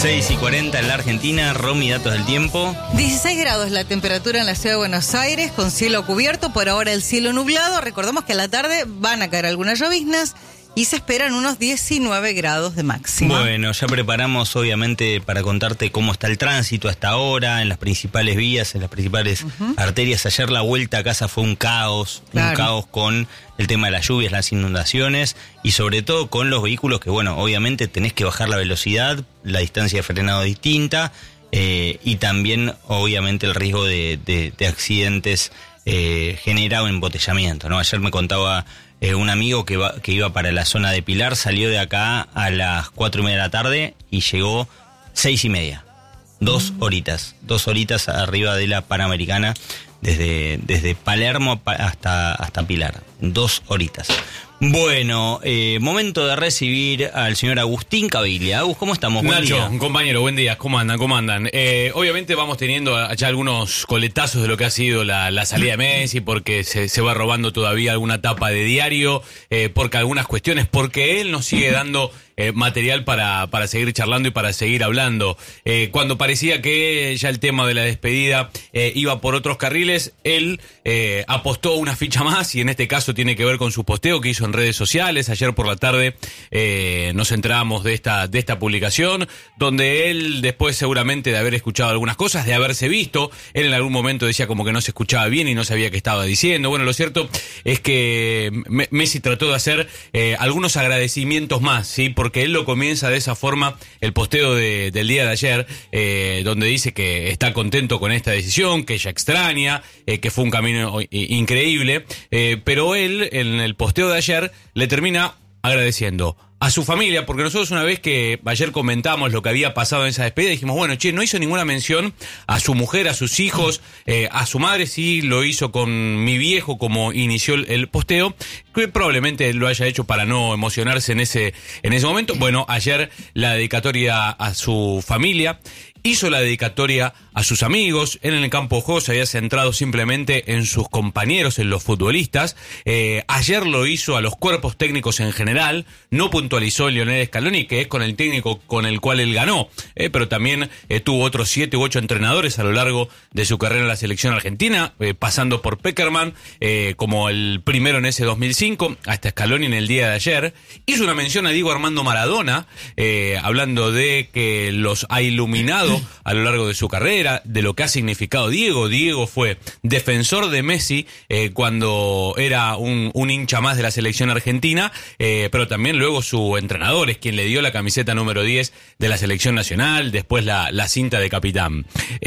6:40 en la Argentina. Romy, datos del tiempo. 16 grados la temperatura en la ciudad de Buenos Aires, con cielo cubierto, por ahora el cielo nublado. Recordemos que a la tarde van a caer algunas lloviznas y se esperan unos 19 grados de máxima. Bueno, ya preparamos obviamente para contarte cómo está el tránsito hasta ahora, en las principales vías, en las principales arterias. Ayer la vuelta a casa fue un caos, un caos con el tema de las lluvias, las inundaciones y sobre todo con los vehículos que, bueno, obviamente tenés que bajar la velocidad, la distancia de frenado distinta y también obviamente el riesgo de accidentes genera un embotellamiento, ¿no? Ayer me contaba un amigo que iba para la zona de Pilar, salió de acá a las 4:30 de la tarde y llegó 6:30. 2 horitas arriba de la Panamericana, desde Palermo hasta Pilar. 2 horitas. Bueno, momento de recibir al señor Agustín Caviglia. Agus, ¿cómo estamos? Buen Nacho, día. un compañero, buen día. ¿Cómo andan? Obviamente vamos teniendo ya algunos coletazos de lo que ha sido la salida de Messi, porque se va robando todavía alguna tapa de diario, porque algunas cuestiones, porque él nos sigue dando material para seguir charlando y para seguir hablando. Cuando parecía que ya el tema de la despedida iba por otros carriles, él apostó una ficha más y en este caso tiene que ver con su posteo que hizo en redes sociales. Ayer por la tarde nos enteramos de esta publicación, donde él, después seguramente de haber escuchado algunas cosas, de haberse visto, él en algún momento decía como que no se escuchaba bien y no sabía qué estaba diciendo. Bueno, lo cierto es que Messi trató de hacer algunos agradecimientos más, ¿sí? Porque él lo comienza de esa forma, el posteo del día de ayer, donde dice que está contento con esta decisión, que ella extraña, que fue un camino increíble, pero él en el posteo de ayer le termina agradeciendo a su familia, porque nosotros una vez que ayer comentamos lo que había pasado en esa despedida, dijimos, bueno, no hizo ninguna mención a su mujer, a sus hijos, a su madre sí lo hizo con mi viejo, como inició el posteo, que probablemente lo haya hecho para no emocionarse en ese momento. Bueno, ayer la dedicatoria a su familia, hizo la dedicatoria a sus amigos. Él en el campo de juego se había centrado simplemente en sus compañeros, en los futbolistas. Ayer lo hizo a los cuerpos técnicos en general. No puntualizó Lionel Scaloni, que es con el técnico con el cual él ganó, pero también tuvo otros 7 u 8 entrenadores a lo largo de su carrera en la selección argentina, pasando por Peckerman como el primero en ese 2005, hasta Scaloni en el día de ayer. Hizo una mención a Diego Armando Maradona, hablando de que los ha iluminado a lo largo de su carrera, de lo que ha significado Diego. Diego fue defensor de Messi cuando era un hincha más de la selección argentina, pero también luego su entrenador es quien le dio la camiseta número 10 de la selección nacional, después la cinta de capitán.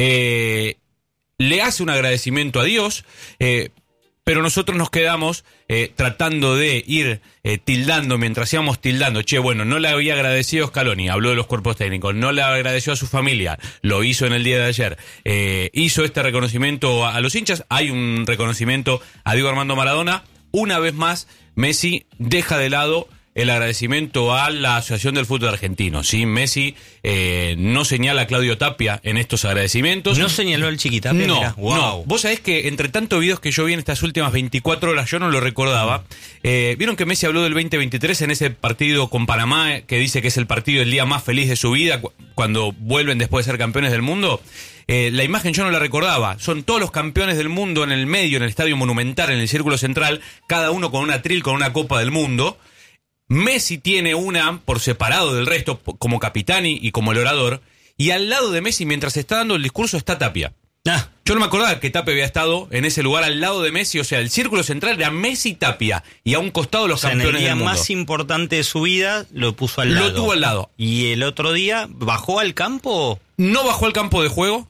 Le hace un agradecimiento a Dios, pero nosotros nos quedamos tratando de ir tildando, mientras íbamos tildando, no le había agradecido a Scaloni, habló de los cuerpos técnicos, no le agradeció a su familia, lo hizo en el día de ayer, hizo este reconocimiento a los hinchas, hay un reconocimiento a Diego Armando Maradona. Una vez más, Messi deja de lado el agradecimiento a la Asociación del Fútbol Argentino, ¿sí? Messi no señala a Claudio Tapia en estos agradecimientos. ¿No señaló al Chiquitapia? No, wow. No. Vos sabés que entre tantos videos que yo vi en estas últimas 24 horas, yo no lo recordaba. Vieron que Messi habló del 2023 en ese partido con Panamá, que dice que es el partido del día más feliz de su vida, cuando vuelven después de ser campeones del mundo. La imagen yo no la recordaba. Son todos los campeones del mundo en el medio, en el Estadio Monumental, en el Círculo Central, cada uno con un atril, con una Copa del Mundo. Messi tiene una por separado del resto, como capitán y como el orador, y al lado de Messi, mientras está dando el discurso, está Tapia. Yo no me acordaba que Tapia había estado en ese lugar al lado de Messi, o sea, el círculo central era Messi y Tapia, y a un costado los campeones del mundo. En el día más importante de su vida lo puso al lado. Lo tuvo al lado. ¿Y el otro día bajó al campo? No bajó al campo de juego.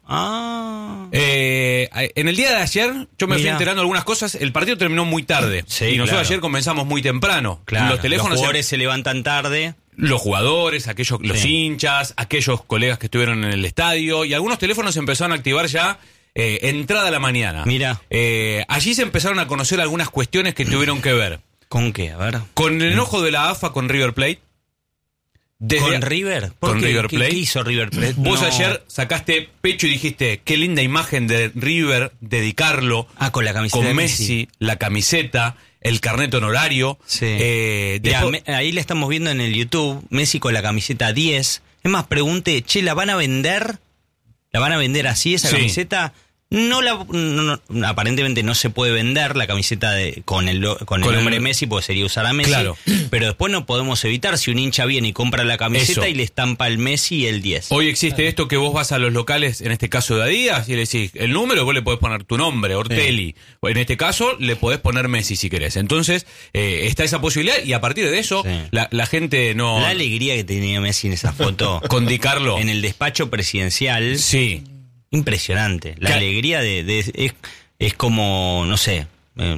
En el día de ayer, yo me fui enterando algunas cosas. El partido terminó muy tarde. Sí, y nosotros ayer comenzamos muy temprano. Claro, los jugadores se levantan tarde. Los jugadores, los hinchas, aquellos colegas que estuvieron en el estadio. Y algunos teléfonos empezaron a activar ya entrada a la mañana. Mira. Allí se empezaron a conocer algunas cuestiones que tuvieron que ver. ¿Con qué? A ver. Con el enojo de la AFA con River Plate. ¿Con River? Con River Plate. ¿Qué hizo River Plate? Vos ayer sacaste pecho y dijiste, qué linda imagen de River, dedicarlo con la camiseta con de Messi, la camiseta. el carnet honorario. Sí. Ahí la estamos viendo en el YouTube, Messi con la camiseta 10. Es más, pregunté, che, ¿la van a vender? ¿La van a vender así esa camiseta? No, aparentemente no se puede vender la camiseta con el nombre Messi, porque sería usar a Messi. Claro. Pero después no podemos evitar, si un hincha viene y compra la camiseta y le estampa el Messi y el 10. Hoy existe esto que vos vas a los locales, en este caso de Adidas, y le decís el número, vos le podés poner tu nombre, Ortelli. Sí. O en este caso, le podés poner Messi si querés. Entonces, está esa posibilidad y a partir de eso, la gente no... La alegría que tenía Messi en esa foto. Con Di Carlo. En el despacho presidencial. Sí. Impresionante. La alegría es como, no sé,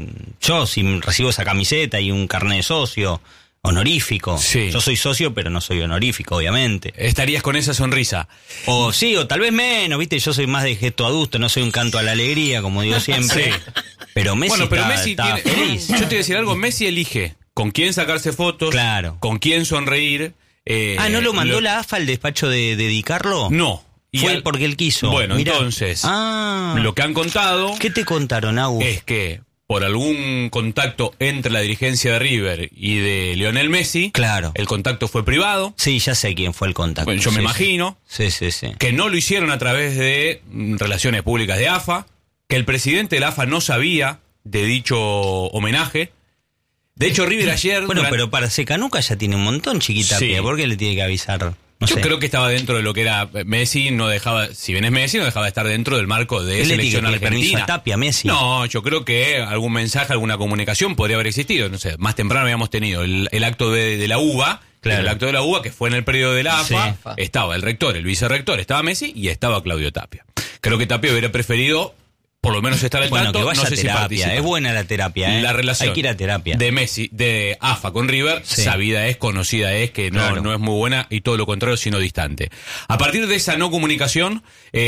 yo si recibo esa camiseta y un carnet de socio honorífico, yo soy socio pero no soy honorífico, obviamente. ¿Estarías con esa sonrisa? O sí, o tal vez menos, viste, yo soy más de gesto adusto, no soy un canto a la alegría, como digo siempre. Pero Messi está feliz. Yo te voy a decir algo, Messi elige con quién sacarse fotos, con quién sonreír. ¿No lo mandó la AFA al despacho de Di Carlo? No. Fue porque él quiso. Bueno, mirá. Entonces, lo que han contado... ¿Qué te contaron, Agus? Es que por algún contacto entre la dirigencia de River y de Lionel Messi, el contacto fue privado. Sí, ya sé quién fue el contacto. Bueno, yo me imagino sí. que no lo hicieron a través de relaciones públicas de AFA, que el presidente de la AFA no sabía de dicho homenaje. De hecho, River ayer... Bueno, pero para Secanuca ya tiene un montón, Chiquitapia. ¿Por qué le tiene que avisar? Yo creo que estaba dentro de lo que era Messi, no dejaba, si bien es Messi, no dejaba de estar dentro del marco de selección argentina. A Tapia, Messi. No, yo creo que algún mensaje, alguna comunicación podría haber existido. No sé, más temprano habíamos tenido el acto de la UBA, el acto de la UBA, que fue en el periodo de la AFA, estaba el rector, el vicerrector, estaba Messi y estaba Claudio Tapia. Creo que Tapia hubiera preferido por lo menos estar al tanto, que vaya no sé terapia, si participa. Es buena la terapia, La relación hay que ir a terapia. de Messi, de AFA con River, sabida es, conocida es, que no es muy buena y todo lo contrario, sino distante. A partir de esa no comunicación,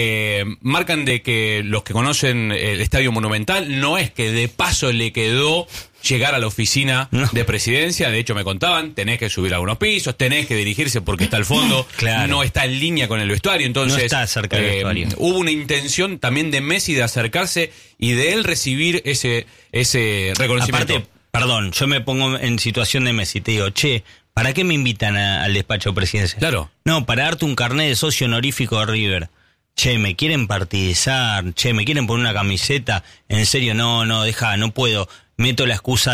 marcan de que los que conocen el Estadio Monumental, no es que de paso le quedó llegar a la oficina de presidencia. De hecho, me contaban, tenés que subir a unos pisos, tenés que dirigirse porque está al fondo, no está en línea con el vestuario, entonces no está cerca del vestuario. Hubo una intención también de Messi de acercarse y de él recibir ese reconocimiento. Aparte, perdón, yo me pongo en situación de Messi, te digo, che, ¿para qué me invitan al despacho presidencial? Claro. No, para darte un carnet de socio honorífico de River. Che, me quieren partidizar, che, me quieren poner una camiseta, en serio, no, deja, no puedo. Meto la excusa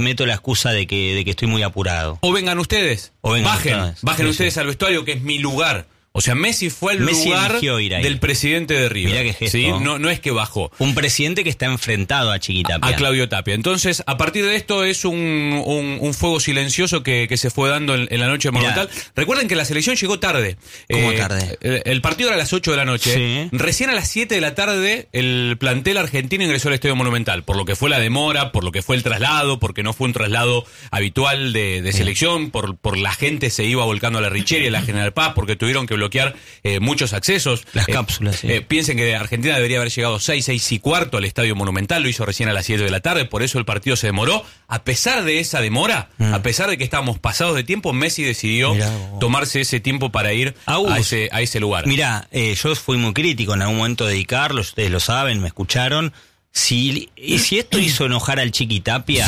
de que estoy muy apurado. O vengan ustedes. Bajen ustedes al vestuario, que es mi lugar. O sea, Messi fue el lugar del presidente de River. Mirá qué gesto. ¿Sí? No es que bajó. Un presidente que está enfrentado a Chiquitapia. A Claudio Tapia. Entonces, a partir de esto es un fuego silencioso que se fue dando en la noche de Monumental. Recuerden que la selección llegó tarde. ¿Cómo tarde? El partido era a las 8 de la noche. Sí. Recién a las 7 de la tarde el plantel argentino ingresó al Estadio Monumental. Por lo que fue la demora, por lo que fue el traslado, porque no fue un traslado habitual de selección, por la gente se iba volcando a la Richeri, a la General Paz, porque tuvieron que bloquear muchos accesos. Las cápsulas, piensen que Argentina debería haber llegado 6:15 al Estadio Monumental, lo hizo recién a las 7 de la tarde, por eso el partido se demoró. A pesar de esa demora, a pesar de que estábamos pasados de tiempo, Messi decidió tomarse ese tiempo para ir a ese lugar. Mirá, yo fui muy crítico en algún momento de dedicarlo, ustedes lo saben, me escucharon. Si esto hizo enojar al Chiquitapia...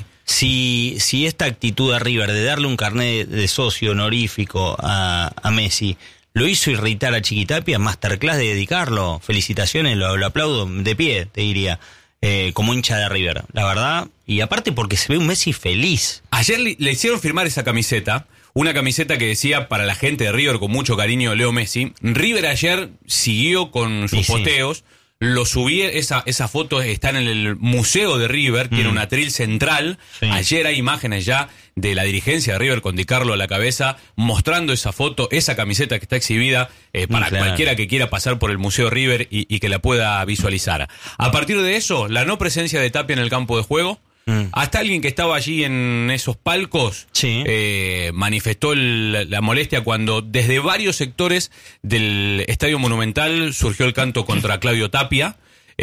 Sí. Si esta actitud de River de darle un carnet de socio honorífico a Messi lo hizo irritar a Chiquitapia, masterclass de dedicarlo. Felicitaciones, lo aplaudo de pie, te diría, como hincha de River, la verdad. Y aparte porque se ve un Messi feliz. Ayer le hicieron firmar esa camiseta, una camiseta que decía para la gente de River con mucho cariño Leo Messi. River ayer siguió con sus posteos. Lo subí, esa foto está en el Museo de River, tiene un atril central. Ayer hay imágenes ya de la dirigencia de River con Di Carlo a la cabeza, mostrando esa foto, esa camiseta que está exhibida para cualquiera que quiera pasar por el Museo River y que la pueda visualizar. A partir de eso, la no presencia de Tapia en el campo de juego, hasta alguien que estaba allí en esos palcos manifestó la molestia cuando desde varios sectores del Estadio Monumental surgió el canto contra Claudio Tapia.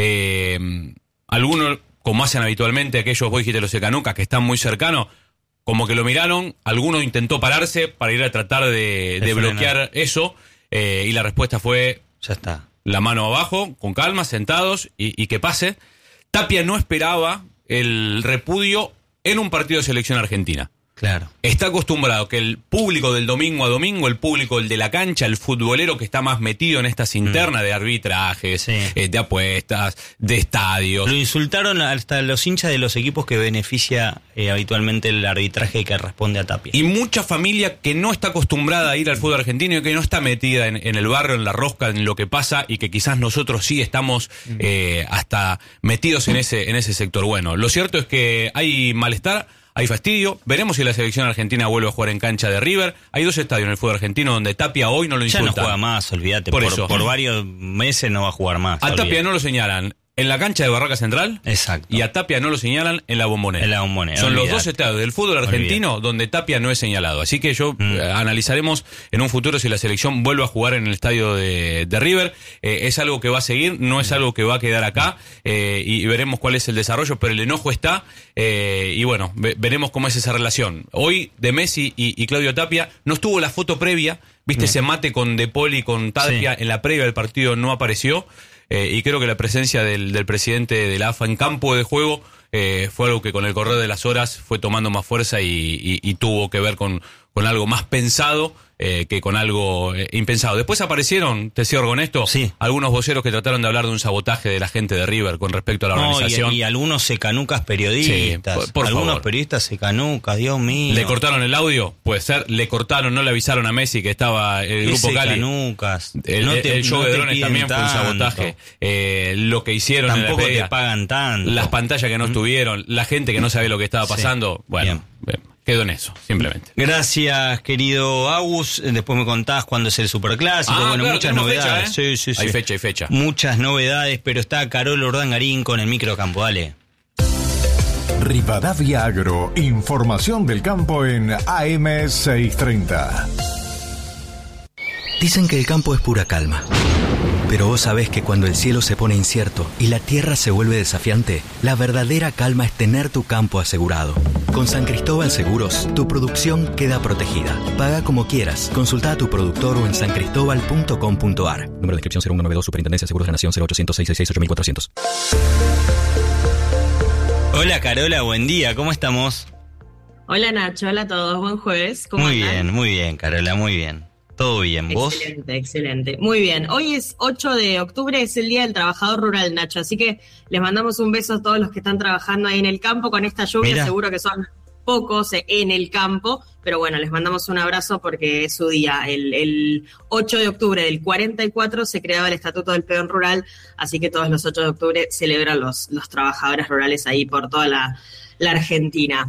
Algunos, como hacen habitualmente aquellos, vos dijiste, los secanucas que están muy cercanos, como que lo miraron, alguno intentó pararse para ir a tratar de bloquear eso, y la respuesta fue: ya está. La mano abajo, con calma, sentados, y que pase. Tapia no esperaba el repudio en un partido de selección argentina. Claro. Está acostumbrado que el público del domingo a domingo, el público el de la cancha, el futbolero que está más metido en estas internas de arbitrajes, de apuestas, de estadios. Lo insultaron hasta los hinchas de los equipos que beneficia habitualmente el arbitraje que responde a Tapia. Y mucha familia que no está acostumbrada a ir al fútbol argentino y que no está metida en el barrio, en la rosca, en lo que pasa, y que quizás nosotros sí estamos hasta metidos en ese sector. Bueno, lo cierto es que hay malestar. Hay fastidio, veremos si la selección argentina vuelve a jugar en cancha de River. Hay 2 estadios en el fútbol argentino donde Tapia hoy no lo insultan. Ya no juega más, olvídate. Por varios meses no va a jugar más. A Tapia no lo señalan en la cancha de Barraca Central. Exacto. Y a Tapia no lo señalan en la Bombonera. En la Bombonera. Son los 2 estadios del fútbol argentino donde Tapia no es señalado. Así que analizaremos en un futuro si la selección vuelve a jugar en el estadio de River. Es algo que va a seguir, no es algo que va a quedar acá. Y veremos cuál es el desarrollo, pero el enojo está. Y bueno, veremos cómo es esa relación. Hoy de Messi y Claudio Tapia no estuvo la foto previa. ¿Viste ese mate con De Paul y con Tapia en la previa del partido? No apareció. Y creo que la presencia del presidente de la AFA en campo de juego fue algo que con el correr de las horas fue tomando más fuerza y tuvo que ver con algo más pensado que con algo impensado. Después aparecieron, te cierro con esto, algunos voceros que trataron de hablar de un sabotaje de la gente de River con respecto a la organización. Y algunos secanucas periodistas. Por algunos favor. Periodistas secanucas, Dios mío. ¿Le cortaron el audio? Puede ser. ¿Le cortaron, no le avisaron a Messi que estaba el grupo Cali? Secanucas. El show de drones también fue un sabotaje. Lo que hicieron tampoco en la te pagan tanto. Las pantallas que no estuvieron, la gente que no sabía lo que estaba pasando. Bueno, quedó en eso, simplemente. Gracias, querido Agus. Después me contás cuándo es el Superclásico. Claro, muchas novedades. Fecha, ¿eh? Hay fecha. Muchas novedades, pero está Carol Urdangarín con el microcampo. Dale. Rivadavia Agro, información del campo en AM 630. Dicen que el campo es pura calma. Pero vos sabés que cuando el cielo se pone incierto y la tierra se vuelve desafiante, la verdadera calma es tener tu campo asegurado. Con San Cristóbal Seguros, tu producción queda protegida. Paga como quieras. Consulta a tu productor o en sancristobal.com.ar. Número de inscripción 0192, Superintendencia de Seguros de la Nación 0800 666 8400. Hola Carola, buen día, ¿cómo estamos? Hola Nacho, hola a todos, buen jueves. ¿Cómo andan? Muy bien, Carola, muy bien. ¿Todo bien? ¿Vos? Excelente. Muy bien. Hoy es 8 de octubre, es el Día del Trabajador Rural, Nacho. Así que les mandamos un beso a todos los que están trabajando ahí en el campo con esta lluvia. Mira. Seguro que son pocos en el campo, pero bueno, les mandamos un abrazo porque es su día. El 8 de octubre del 44 se creaba el Estatuto del Peón Rural, así que todos los 8 de octubre celebran los trabajadores rurales ahí por toda la Argentina.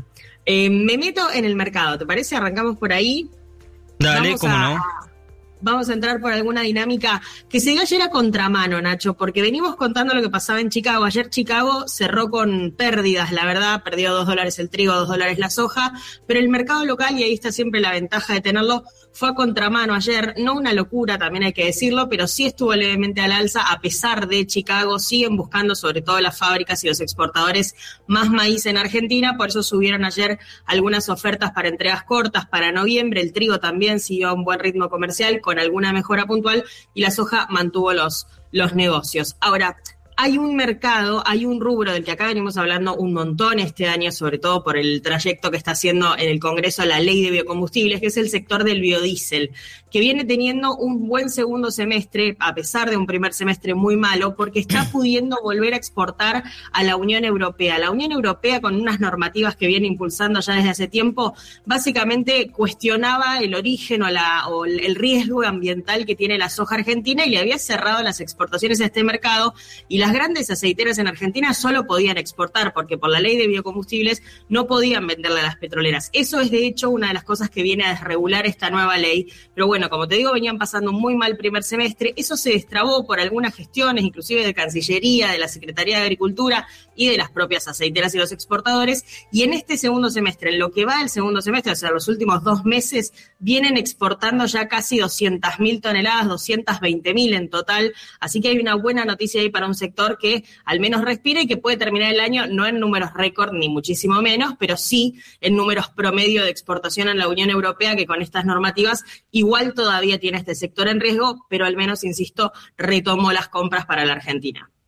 Me meto en el mercado, ¿te parece? Arrancamos por ahí. Dale, cómo no. Vamos a entrar por alguna dinámica que se dio ayer a contramano, Nacho, porque venimos contando lo que pasaba en Chicago. Ayer Chicago cerró con pérdidas, la verdad, perdió $2 el trigo, $2 la soja, pero el mercado local, y ahí está siempre la ventaja de tenerlo, fue a contramano ayer, no una locura, también hay que decirlo, pero sí estuvo levemente al alza, a pesar de Chicago, siguen buscando sobre todo las fábricas y los exportadores más maíz en Argentina, por eso subieron ayer algunas ofertas para entregas cortas para noviembre, el trigo también siguió a un buen ritmo comercial, con alguna mejora puntual, y la soja mantuvo los negocios. Ahora, hay un mercado, hay un rubro del que acá venimos hablando un montón este año, sobre todo por el trayecto que está haciendo en el Congreso la ley de biocombustibles, que es el sector del biodiesel, que viene teniendo un buen segundo semestre, a pesar de un primer semestre muy malo, porque está pudiendo volver a exportar a la Unión Europea. La Unión Europea, con unas normativas que viene impulsando ya desde hace tiempo, básicamente cuestionaba el origen o el riesgo ambiental que tiene la soja argentina y le había cerrado las exportaciones a este mercado, y las grandes aceiteras en Argentina solo podían exportar porque por la ley de biocombustibles no podían venderle a las petroleras. Eso es de hecho una de las cosas que viene a desregular esta nueva ley, pero bueno, como te digo, venían pasando un muy mal primer semestre. Eso se destrabó por algunas gestiones, inclusive de Cancillería, de la Secretaría de Agricultura y de las propias aceiteras y los exportadores, y en este segundo semestre, en lo que va del segundo semestre, o sea, los últimos 2 meses, vienen exportando ya casi 200.000 toneladas, 220.000 en total, así que hay una buena noticia ahí para un sector que al menos respira y que puede terminar el año no en números récord ni muchísimo menos, pero sí en números promedio de exportación en la Unión Europea, que con estas normativas igual todavía tiene este sector en riesgo, pero al menos, insisto, retomó las compras para la Argentina.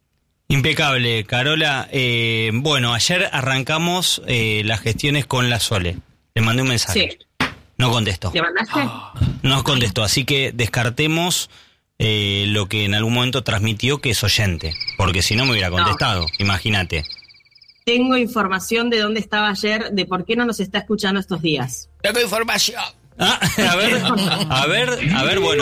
Impecable, Carola. Bueno, ayer arrancamos las gestiones con la Sole. Le mandé un mensaje. Sí. No contestó. ¿Le mandaste? No contestó, así que descartemos lo que en algún momento transmitió, que es oyente. Porque si no me hubiera contestado, imagínate. Tengo información de dónde estaba ayer, de por qué no nos está escuchando estos días. Tengo información. A ver, bueno,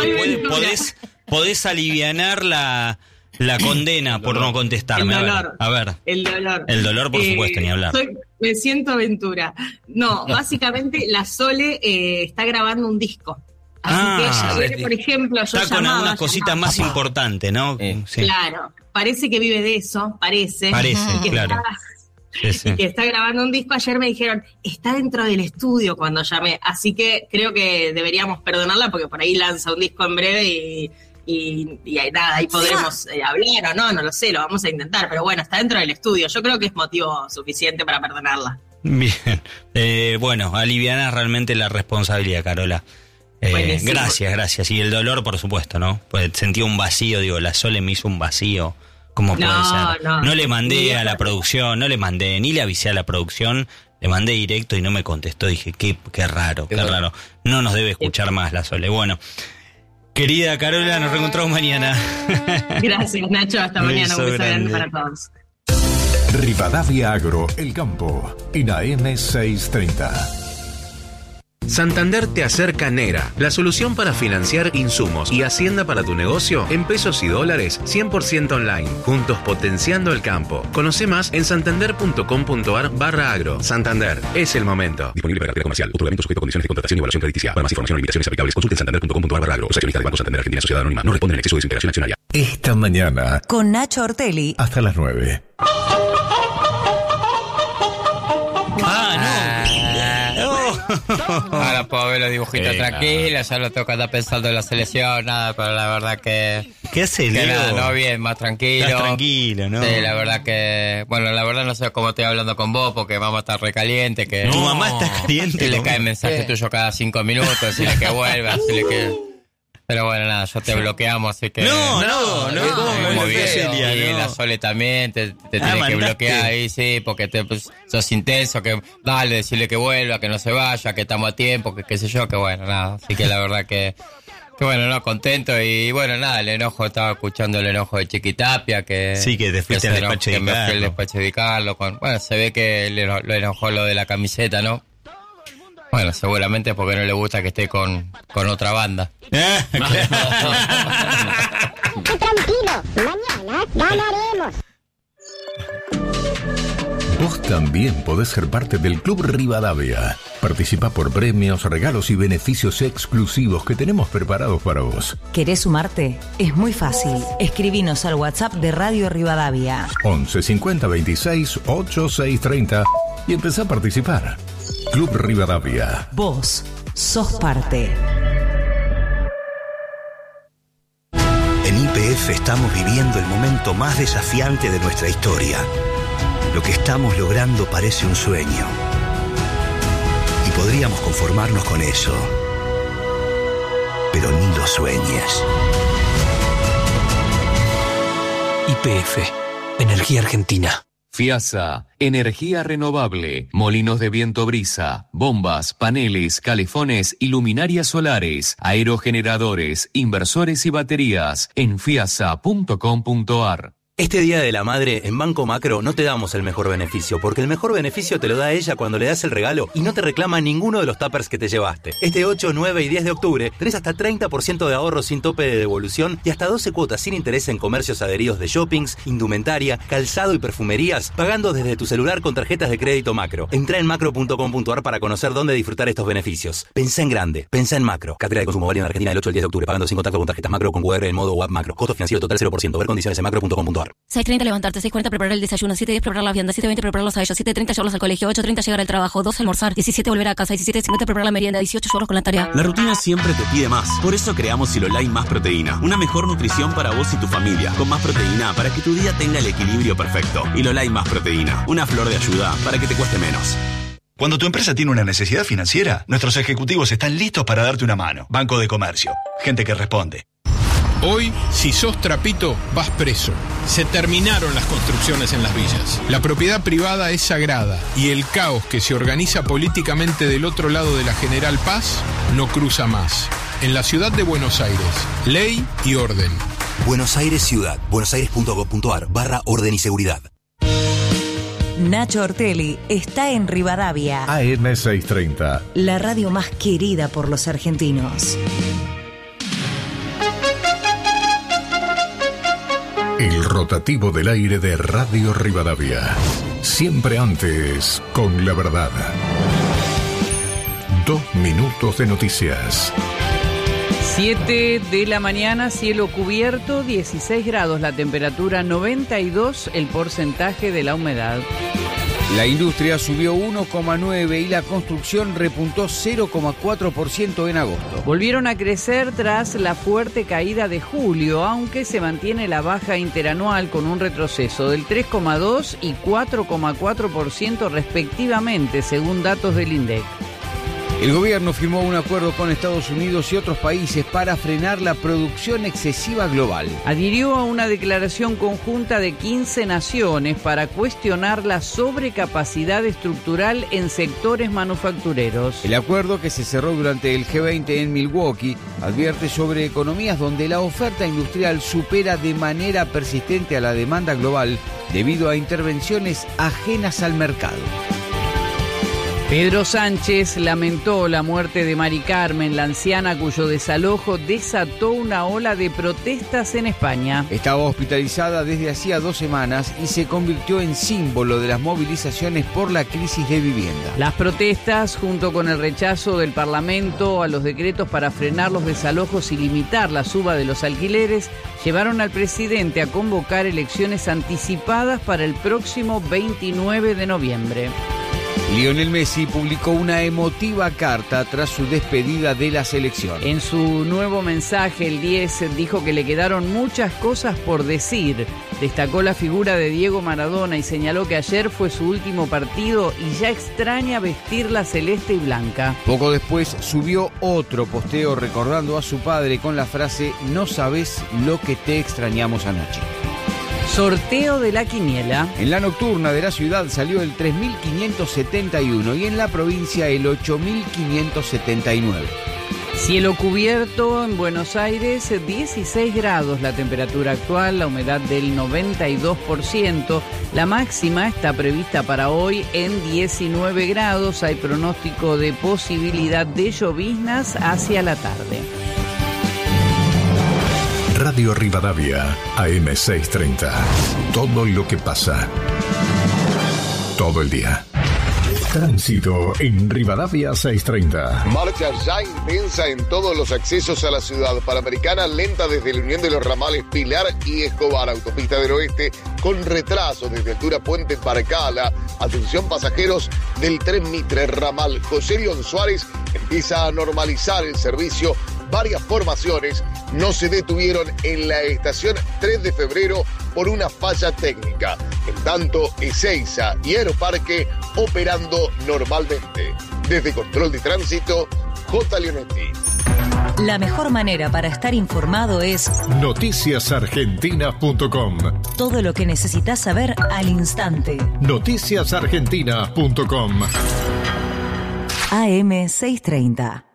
podés alivianar la condena por no contestarme. El dolor. A ver. El dolor. El dolor, por supuesto, ni hablar. Me siento aventura. No, básicamente la Sole está grabando un disco. Así que ayer, por ejemplo, yo está con algunas cositas más importantes, ¿no? Sí. Claro, parece que vive de eso, parece. Y claro. Y que está grabando un disco. Ayer me dijeron, está dentro del estudio cuando llamé. Así que creo que deberíamos perdonarla porque por ahí lanza un disco en breve y nada, ahí podremos hablar o no lo sé, lo vamos a intentar. Pero bueno, está dentro del estudio. Yo creo que es motivo suficiente para perdonarla. Bien. Bueno, alivianas realmente la responsabilidad, Carola. Gracias. Y el dolor, por supuesto, ¿no? Pues sentí un vacío, digo, la Sole me hizo un vacío. ¿Cómo puede ser? No le mandé a la producción, ni le avisé a la producción, le mandé directo y no me contestó. Dije, qué raro, qué raro. No nos debe escuchar más la Sole. Bueno, querida Carola, nos reencontramos mañana. Gracias, Nacho. Hasta mañana. Un beso grande para todos. Rivadavia Agro, El Campo, en AM 630. Santander te acerca Nera, la solución para financiar insumos y hacienda para tu negocio en pesos y dólares 100% online, juntos potenciando el campo. Conoce más en santander.com.ar/agro. Santander, es el momento. Disponible para cartera comercial. Otorgamiento sujeto a condiciones de contratación y evaluación crediticia. Para más información o limitaciones aplicables, consulte santander.com.ar/agro. Los accionistas del Banco Santander Argentina Sociedad Anónima no responden en exceso de su integración accionaria. Esta mañana, con Nacho Ortelli, hasta las 9. Ahora puedo ver los dibujitos tranquilos, ya no tengo que andar pensando en la selección, nada, pero la verdad que... ¿Qué hace, Leo? Nada, no, bien, más tranquilo. Más tranquilo, ¿no? Sí, la verdad que... Bueno, la verdad no sé cómo estoy hablando con vos, porque mamá está recaliente, que... Tu mamá está caliente. Y le caen mensajes tuyos cada 5 minutos, decirle que vuelva, decirle que... Pero bueno, nada, ya te bloqueamos, así que... No. Muy bien, y la Sole también te tiene que bloquear ahí, sí, porque sos intenso, que dale, decirle que vuelva, que no se vaya, que estamos a tiempo, que qué sé yo, que bueno, nada. Así que la verdad que bueno, no, contento y bueno, nada, el enojo, estaba escuchando el enojo de Chiquitapia, que... Sí, que te fuiste al despacho de Carlos. Que me fui al despacho de Carlos, bueno, se ve que lo enojó lo de la camiseta, ¿no? Bueno, seguramente es porque no le gusta que esté con otra banda. Tranquilo, mañana ganaremos. Vos también podés ser parte del Club Rivadavia. Participa por premios, regalos y beneficios exclusivos que tenemos preparados para vos. ¿Querés sumarte? Es muy fácil. Escribinos al WhatsApp de Radio Rivadavia. 11 50 26 8630 y empezá a participar. Club Rivadavia. Vos sos parte. En YPF estamos viviendo el momento más desafiante de nuestra historia. Lo que estamos logrando parece un sueño. Y podríamos conformarnos con eso. Pero ni lo sueñes. YPF, Energía Argentina. FIASA, energía renovable, molinos de viento brisa, bombas, paneles, calefones y luminarias solares, aerogeneradores, inversores y baterías en fiasa.com.ar. Este Día de la Madre, en Banco Macro, no te damos el mejor beneficio, porque el mejor beneficio te lo da ella cuando le das el regalo y no te reclama ninguno de los tuppers que te llevaste. Este 8, 9 y 10 de octubre tenés hasta 30% de ahorro sin tope de devolución y hasta 12 cuotas sin interés en comercios adheridos de shoppings, indumentaria, calzado y perfumerías, pagando desde tu celular con tarjetas de crédito Macro. Entrá en macro.com.ar para conocer dónde disfrutar estos beneficios. Pensá en grande, pensá en Macro. Cartera de consumo válida en Argentina del 8 al 10 de octubre, pagando sin contacto con tarjetas Macro con QR en modo web Macro. Costo financiero total 0%. Ver condiciones en macro.com.ar. 6:30 levantarte, 6:40 preparar el desayuno, 7:10 preparar la vianda, 7:20 prepararlos a ellos, 7:30 llevarlos al colegio, 8:30 llegar al trabajo, 2 almorzar, 17 volver a casa, 17:50 preparar la merienda, 18 llevarlos con la tarea. La rutina siempre te pide más, por eso creamos Siloline Más Proteína, una mejor nutrición para vos y tu familia, con más proteína para que tu día tenga el equilibrio perfecto. Siloline Más Proteína, una flor de ayuda para que te cueste menos. Cuando tu empresa tiene una necesidad financiera, nuestros ejecutivos están listos para darte una mano. Banco de Comercio, gente que responde. Hoy, si sos trapito, vas preso. Se terminaron las construcciones en las villas. La propiedad privada es sagrada y el caos que se organiza políticamente del otro lado de la General Paz no cruza más. En la ciudad de Buenos Aires, ley y orden. Buenos Aires Ciudad. buenosaires.gov.ar/orden y seguridad. Nacho Ortelli está en Rivadavia. AM630. La radio más querida por los argentinos. El rotativo del aire de Radio Rivadavia. Siempre antes, con la verdad. 2 minutos de noticias. 7 de la mañana, cielo cubierto, 16 grados la temperatura, 92 el porcentaje de la humedad. La industria subió 1,9% y la construcción repuntó 0,4% en agosto. Volvieron a crecer tras la fuerte caída de julio, aunque se mantiene la baja interanual con un retroceso del 3,2% y 4,4% respectivamente, según datos del INDEC. El gobierno firmó un acuerdo con Estados Unidos y otros países para frenar la producción excesiva global. Adhirió a una declaración conjunta de 15 naciones para cuestionar la sobrecapacidad estructural en sectores manufactureros. El acuerdo, que se cerró durante el G20 en Milwaukee, advierte sobre economías donde la oferta industrial supera de manera persistente a la demanda global debido a intervenciones ajenas al mercado. Pedro Sánchez lamentó la muerte de Mari Carmen, la anciana cuyo desalojo desató una ola de protestas en España. Estaba hospitalizada desde hacía 2 semanas y se convirtió en símbolo de las movilizaciones por la crisis de vivienda. Las protestas, junto con el rechazo del Parlamento a los decretos para frenar los desalojos y limitar la suba de los alquileres, llevaron al presidente a convocar elecciones anticipadas para el próximo 29 de noviembre. Lionel Messi publicó una emotiva carta tras su despedida de la selección. En su nuevo mensaje, el 10 dijo que le quedaron muchas cosas por decir. Destacó la figura de Diego Maradona y señaló que ayer fue su último partido y ya extraña vestir la celeste y blanca. Poco después subió otro posteo recordando a su padre con la frase: "No sabes lo que te extrañamos anoche". Sorteo de la quiniela. En la nocturna de la ciudad salió el 3.571 y en la provincia el 8.579. Cielo cubierto en Buenos Aires, 16 grados la temperatura actual, la humedad del 92%. La máxima está prevista para hoy en 19 grados. Hay pronóstico de posibilidad de lloviznas hacia la tarde. Radio Rivadavia, AM630. Todo lo que pasa. Todo el día. Tránsito en Rivadavia 630. Marcha ya intensa en todos los accesos a la ciudad. Panamericana lenta desde la unión de los ramales Pilar y Escobar. Autopista del Oeste con retraso desde altura Puente Parcala. Atención pasajeros del tren Mitre. Ramal José León Suárez empieza a normalizar el servicio. Varias formaciones no se detuvieron en la estación 3 de febrero por una falla técnica. En tanto, Ezeiza y Aeroparque operando normalmente. Desde Control de Tránsito, J. Leonetti. La mejor manera para estar informado es noticiasargentinas.com. Todo lo que necesitas saber al instante. Noticiasargentinas.com. AM630.